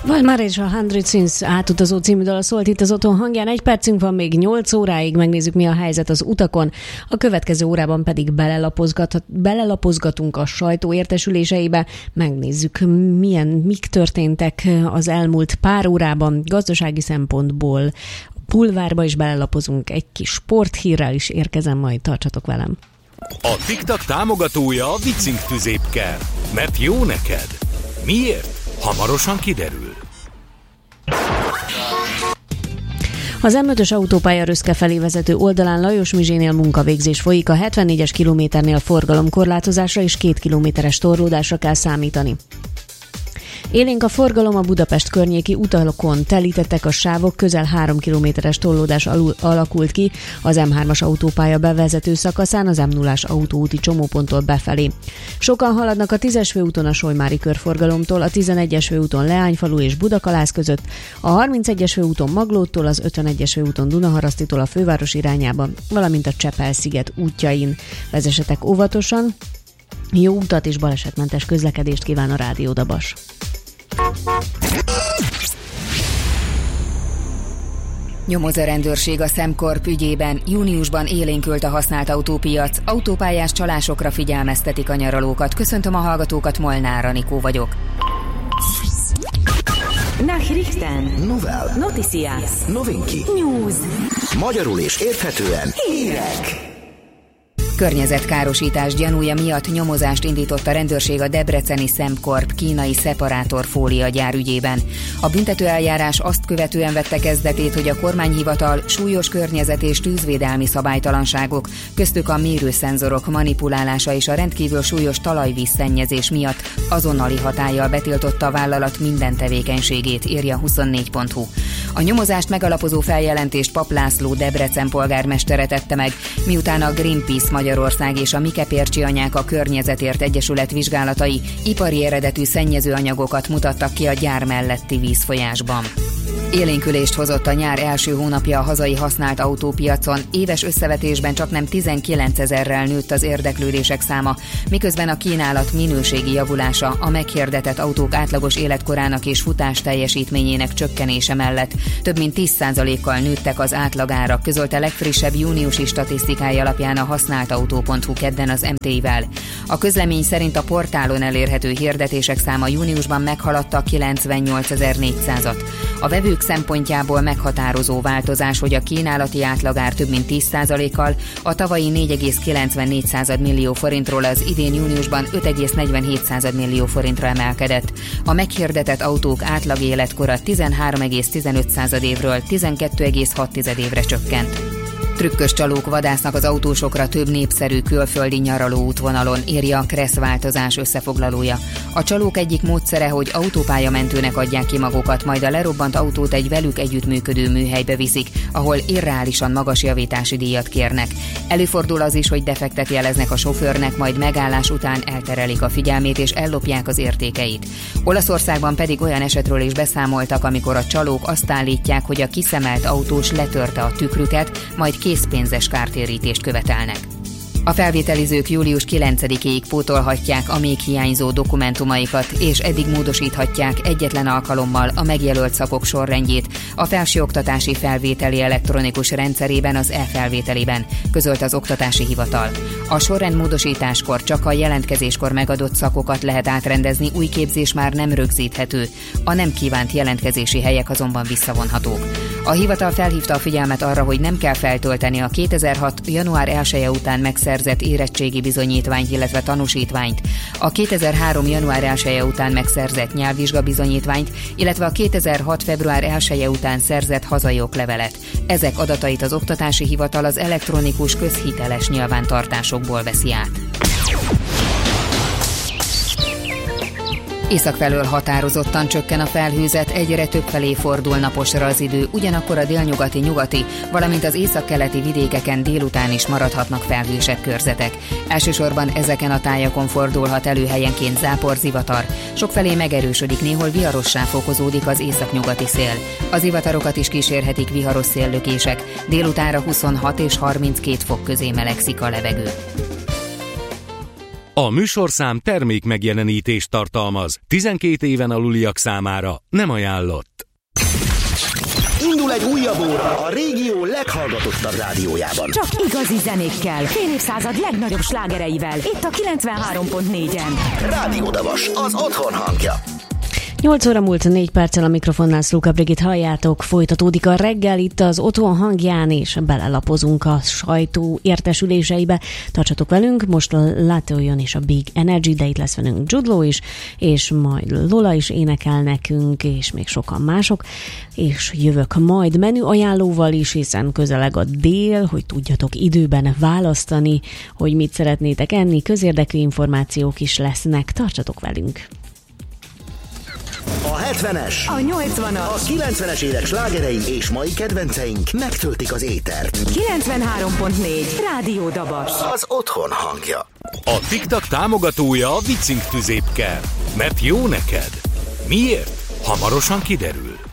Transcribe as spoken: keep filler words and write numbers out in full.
Valmár és a Hundred Sins átutazó című dal szólt itt az Otthon hangján. Egy percünk van még nyolc óráig, megnézzük, mi a helyzet az utakon. A következő órában pedig belelapozgat, belelapozgatunk a sajtó értesüléseibe, megnézzük, milyen, mik történtek az elmúlt pár órában gazdasági szempontból. A bulvárba is belelapozunk, egy kis sporthírrel is érkezem, majd tartsatok velem. A TikTok támogatója a Vicink tüzépker, mert jó neked. Miért? Hamarosan kiderül. Az em ötös autópálya Röszke felé vezető oldalán Lajos Mizsénél munkavégzés folyik, a hetvennégyes kilométernél forgalomkorlátozásra és két kilométeres torlódásra kell számítani. Élénk a forgalom, a Budapest környéki utakon telítettek a sávok, közel három kilométeres torlódás alakult ki az em hármas autópálya bevezető szakaszán, az em nullás autóúti csomóponttól befelé. Sokan haladnak a tízes főúton a Solymári körforgalomtól, a tizenegyes főúton Leányfalu és Budakalász között, a harmincegyes főúton Maglódtól, az ötvenegyes főúton Dunaharasztitól a főváros irányába, valamint a Csepel-sziget útjain. Vezessetek óvatosan, jó utat és balesetmentes közlekedést kíván a Rádió Dabas. Nyomoz a rendőrség a SemCorp ügyében. Júniusban élénkült a használt autópiac. Autópályás csalásokra figyelmeztetik a nyaralókat. Köszöntöm a hallgatókat, Molnár Anikó vagyok. Nachrichten. Novel. Noticias. Novinki. News. Magyarul és érthetően hírek. Környezetkárosítás gyanúja miatt nyomozást indított a rendőrség a debreceni SemCorp kínai szeparátorfólia gyár ügyében. A büntetőeljárás azt követően vette kezdetét, hogy a kormányhivatal súlyos környezet- és tűzvédelmi szabálytalanságok, köztük a mérőszenzorok manipulálása és a rendkívül súlyos talajvízszennyezés miatt azonnali hatállyal betiltotta a vállalat minden tevékenységét, írja huszonnégy pont hu. A nyomozást megalapozó feljelentést Pap László Debrecen polgármestere tette meg, miután a Greenpeace Magyarország és a Mike Pércsi Anyák a Környezetért Egyesület vizsgálatai ipari eredetű szennyezőanyagokat mutattak ki a gyár melletti vízfolyásban. Élénkülést hozott a nyár első hónapja a hazai használt autópiacon, éves összevetésben csaknem tizenkilencezerrel nőtt az érdeklődések száma, miközben a kínálat minőségi javulása a meghirdetett autók átlagos életkorának és futás teljesítményének csökkenése mellett több mint tíz százalékkal nőttek az átlagárak, közölte legfrissebb júniusi statisztikája alapján a használtautó pont hu kedden az em té i-vel. A közlemény szerint a portálon elérhető hirdetések száma júniusban meghaladta kilencvennyolcezer-négyszázat. A vevők szempontjából meghatározó változás, hogy a kínálati átlagár több mint tíz százalékkal a tavalyi négy egész kilencvennégy millió forintról az idén júniusban öt egész negyvenhét millió forintra emelkedett. A meghirdetett autók átlag életkora tizenhárom egész tizenöt évről tizenkettő egész hat évre csökkent. Trükkös csalók vadásznak az autósokra több népszerű külföldi nyaraló útvonalon, írja a Kressz változás összefoglalója. A csalók egyik módszere, hogy autópályamentőnek adják ki magukat, majd a lerobbant autót egy velük együttműködő műhelybe viszik, ahol irreálisan magas javítási díjat kérnek. Előfordul az is, hogy defektet jeleznek a sofőrnek, majd megállás után elterelik a figyelmét és ellopják az értékeit. Olaszországban pedig olyan esetről is beszámoltak, amikor a csalók azt állítják, hogy a kiszemelt autós letörte a tükrüket, majd készpénzes kártérítést követelnek. A felvételizők július kilencedikéig pótolhatják a még hiányzó dokumentumaikat, és eddig módosíthatják egyetlen alkalommal a megjelölt szakok sorrendjét a felsőoktatási felvételi elektronikus rendszerében, az e-felvételiben, közölt az Oktatási Hivatal. A sorrend módosításkor csak a jelentkezéskor megadott szakokat lehet átrendezni, új képzés már nem rögzíthető, a nem kívánt jelentkezési helyek azonban visszavonhatók. A hivatal felhívta a figyelmet arra, hogy nem kell feltölteni a kétezer-hat. január elseje után megszerzett érettségi bizonyítványt, illetve tanúsítványt, a kétezer-három. január elseje után megszerzett nyelvvizsga bizonyítványt, illetve a kétezer-hat. február elseje után szerzett hazai oklevelet. Ezek adatait az Oktatási Hivatal az elektronikus közhiteles nyilvántartásokból veszi át. Észak felől határozottan csökken a felhőzet, egyre több felé fordul naposra az idő, ugyanakkor a délnyugati, nyugati, valamint az északkeleti vidékeken délután is maradhatnak felhősebb körzetek. Elsősorban ezeken a tájakon fordulhat elő helyenként zápor, zivatar. Sokfelé megerősödik, néhol viharossá fokozódik az északnyugati szél. Az zivatarokat is kísérhetik viharos széllökések, délutánra huszonhat és harminckét fok közé melegszik a levegő. A műsorszám termék megjelenítést tartalmaz. tizenkét éven aluliak számára nem ajánlott. Indul egy újabb óra a régió leghallgatottabb rádiójában. Csak igazi zenékkel, fél évszázad legnagyobb slágereivel. Itt a kilencvenhárom pont négyen. Rádió Davas, az otthon hangja. nyolc óra múlt négy perccel, a mikrofonnál Szlóka Brigit halljátok. Folytatódik a reggel itt az otthon hangján, és belelapozunk a sajtó értesüléseibe. Tartsatok velünk, most a Lateoyon és a Big Energy, de itt lesz velünk Jude Law is, és majd Lola is énekel nekünk, és még sokan mások. És jövök majd menü ajánlóval is, hiszen közeleg a dél, hogy tudjatok időben választani, hogy mit szeretnétek enni, közérdekű információk is lesznek. Tartsatok velünk! A hetvenes, A nyolcvanas, a kilencvenes évek slágerei és mai kedvenceink megtöltik az étert. kilencvenhárom pont négy. Rádió Dabas. Az otthon hangja. A TikTok támogatója a Vicink tüzépker. Mert jó neked. Miért? Hamarosan kiderül.